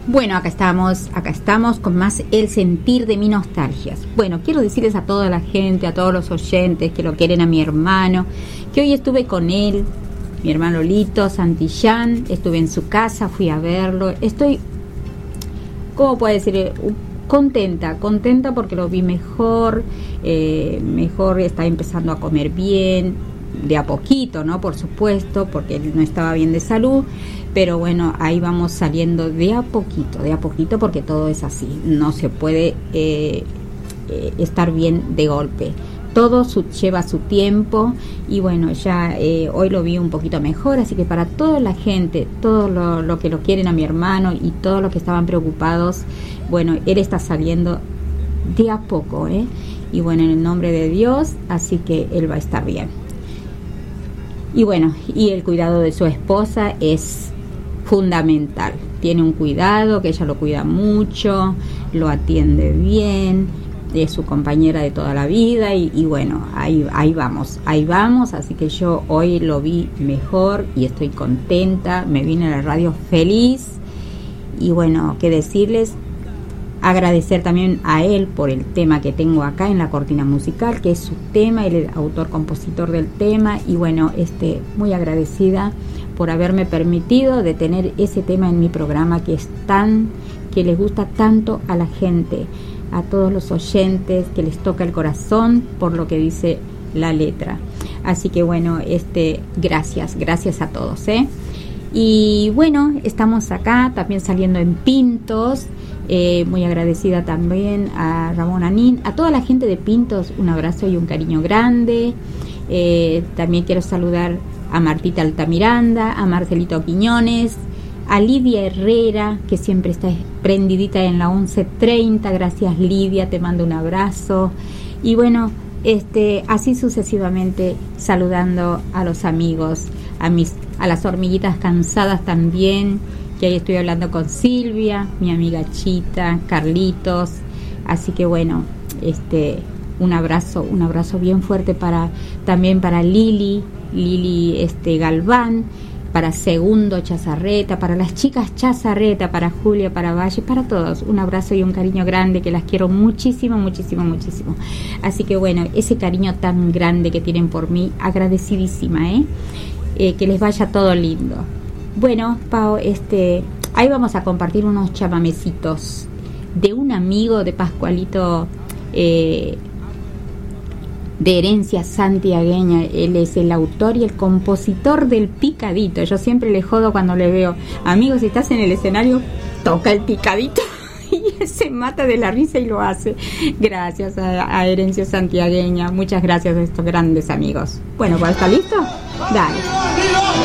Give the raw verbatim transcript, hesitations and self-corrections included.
Bueno, acá estamos, acá estamos con más El sentir de mi nostalgias. Bueno, quiero decirles a toda la gente, a todos los oyentes que lo quieren, a mi hermano, que hoy estuve con él, mi hermano Lito Santillán, estuve en su casa, fui a verlo. Estoy, ¿cómo puedo decir? Contenta, contenta porque lo vi mejor, eh, mejor, está empezando a comer bien, de a poquito, ¿no? Por supuesto, porque él no estaba bien de salud, pero bueno, ahí vamos saliendo de a poquito, de a poquito, porque todo es así, no se puede eh, eh, estar bien de golpe. Todo su, lleva su tiempo y bueno, ya eh, hoy lo vi un poquito mejor, así que para toda la gente, todo lo, lo que lo quieren a mi hermano y todos los que estaban preocupados, bueno, él está saliendo de a poco, ¿eh? Y bueno, en el nombre de Dios, así que él va a estar bien. Y bueno, y el cuidado de su esposa es fundamental. Tiene un cuidado, que ella lo cuida mucho, lo atiende bien, es su compañera de toda la vida y, y bueno, ahí, ahí vamos, ahí vamos. Así que yo hoy lo vi mejor y estoy contenta, me vine a la radio feliz. Y bueno, qué decirles, agradecer también a él por el tema que tengo acá en la cortina musical, que es su tema, él es el autor-compositor del tema, y bueno, este, muy agradecida por haberme permitido de tener ese tema en mi programa que es tan, que les gusta tanto a la gente, a todos los oyentes, que les toca el corazón por lo que dice la letra. Así que bueno, este, gracias, gracias a todos, ¿eh? Y bueno, estamos acá también saliendo en Pintos. Eh, muy agradecida también a Ramón Anín, a toda la gente de Pintos, un abrazo y un cariño grande. Eh, también quiero saludar a Martita Altamiranda, a Marcelito Quiñones, a Lidia Herrera, que siempre está prendidita en la once treinta. Gracias, Lidia, te mando un abrazo. Y bueno, este, así sucesivamente, saludando a los amigos, a mis, a las hormiguitas cansadas también, que ahí estoy hablando con Silvia, mi amiga Chita, Carlitos. Así que bueno, este, un abrazo, un abrazo bien fuerte para, también para Lili, Lili este, Galván, para Segundo Chazarreta, para las chicas Chazarreta, para Julia, para Valle, para todos, un abrazo y un cariño grande, que las quiero muchísimo, muchísimo, muchísimo. Así que bueno, ese cariño tan grande que tienen por mí, agradecidísima, ¿eh? Eh, que les vaya todo lindo. Bueno, Pau, este, ahí vamos a compartir unos chamamecitos de un amigo de Pascualito, eh, de Herencia Santiagueña. Él es el autor y el compositor del Picadito. Yo siempre le jodo cuando le veo, amigo, si estás en el escenario, toca el Picadito. Y él se mata de la risa y lo hace. Gracias a, a Herencia Santiagueña. Muchas gracias a estos grandes amigos. Bueno, ¿está listo? Dale.